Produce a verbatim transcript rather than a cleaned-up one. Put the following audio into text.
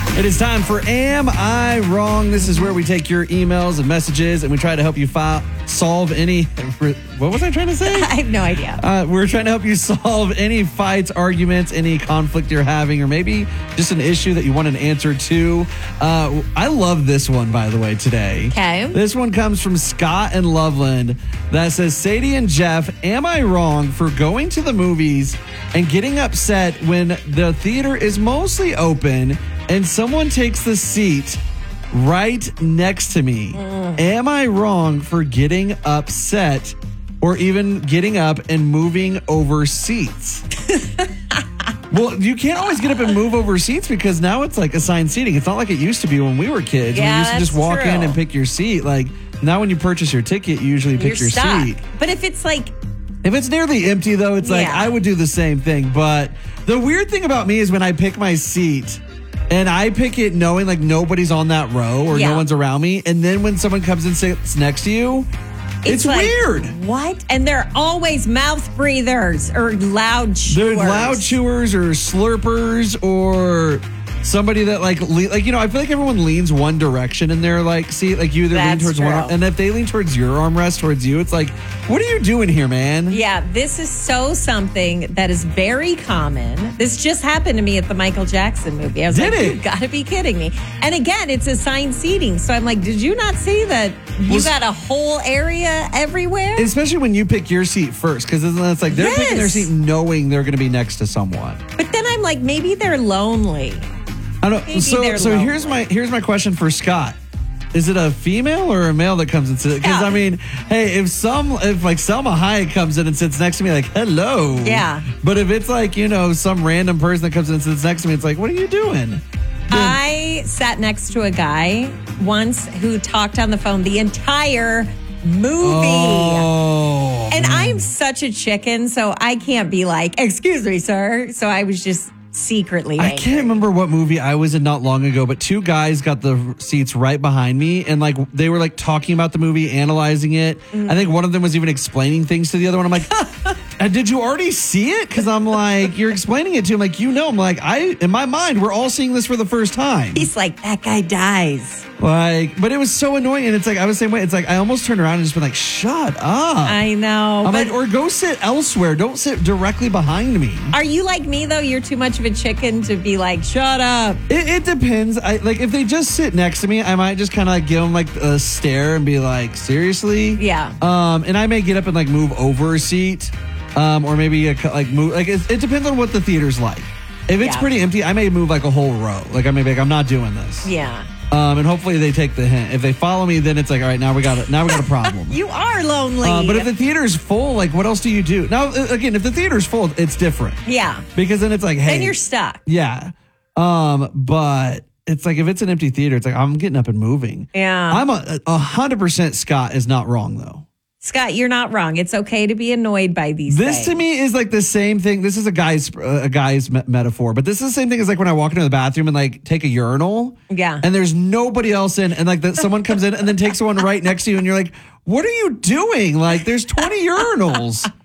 It is time for Am I Wrong? This is where we take your emails and messages and we try to help you file, solve any... What was I trying to say? I have no idea. Uh, we're trying to help you solve any fights, arguments, any conflict you're having, or maybe just an issue that you want an answer to. Uh, I love this one, by the way, today. Okay. This one comes from Scott and Loveland that says, Sadie and Jeff, am I wrong for going to the movies and getting upset when the theater is mostly open and someone takes the seat right next to me? Mm. Am I wrong for getting upset or even getting up and moving over seats? Well, you can't always get up and move over seats because now it's like assigned seating. It's not like it used to be when we were kids. Yeah, when you used to just walk true. in and pick your seat. Like now when you purchase your ticket, you usually pick You're your stuck. seat. But if it's like... If it's nearly empty, though, it's like Yeah. I would do the same thing. But the weird thing about me is when I pick my seat and I pick it knowing like nobody's on that row or Yeah. no one's around me. And then when someone comes and sits next to you, it's, like, weird. What? And they're always mouth breathers or loud chewers. They're loud chewers or slurpers or somebody that like, le- like, you know, I feel like everyone leans one direction in their like seat. Like you either lean That's towards true. one arm, and if they lean towards your armrest towards you, it's like, what are you doing here, man? Yeah, this is so something that is very common. This just happened to me at the Michael Jackson movie. I was Did like, it? you gotta be kidding me. And again, it's assigned seating. So I'm like, did you not see that you Was- got a whole area everywhere? Especially when you pick your seat first, because it's like they're picking their Yes. seat knowing they're going to be next to someone. But then I'm like, maybe they're lonely. I don't. Maybe so, they're so lonely. here's my here's my question for Scott. Is it a female or a male that comes and sits? Because Yeah. I mean, hey, if some if like Selma Hayek comes in and sits next to me, like hello, Yeah. But if it's like you know some random person that comes in and sits next to me, it's like, what are you doing? I sat next to a guy once who talked on the phone the entire movie. Oh, And I'm such a chicken, so I can't be like, excuse me, sir. So I was just secretly I angry. can't remember what movie I was in not long ago, but two guys got the seats right behind me and like they were like talking about the movie, analyzing it. Mm-hmm. I think one of them was even explaining things to the other one. I'm like, "Uh, did you already see it? Because I'm like, you're explaining it to him like, you know, I'm like, I, in my mind, we're all seeing this for the first time. He's like, that guy dies. Like, but it was so annoying. And it's like, I was the same way. It's like, I almost turned around and just been like, shut up. I know. I'm but like, or go sit elsewhere. Don't sit directly behind me. are you like me, though? You're too much of a chicken to be like, shut up. It, it depends. I like if they just sit next to me, I might just kind of like give them like a stare and be like, seriously? Yeah. Um, and I may get up and like move over a seat, um, or maybe a, like move. Like it, it depends on what the theater's like. If it's Yeah. pretty empty, I may move like a whole row. Like I may be like, I'm not doing this. Yeah. Um, and hopefully they take the hint. If they follow me, then it's like, all right, now we got it. Now we got a problem. You are lonely. Uh, but if the theater's full, like, what else do you do? Now, uh, again, if the theater's full, it's different yeah. because then it's like, hey, Then you're stuck. yeah. Um, but it's like if it's an empty theater, it's like I'm getting up and moving. Yeah. I'm a a hundred percent Scott is not wrong though. Scott, you're not wrong. It's okay to be annoyed by these This things. to me is like the same thing. This is a guy's uh, a guy's me- metaphor, but this is the same thing as like when I walk into the bathroom and like take a urinal. Yeah. And there's nobody else in, and like that someone comes in and then takes one right next to you, and you're like, "What are you doing? Like, there's twenty urinals."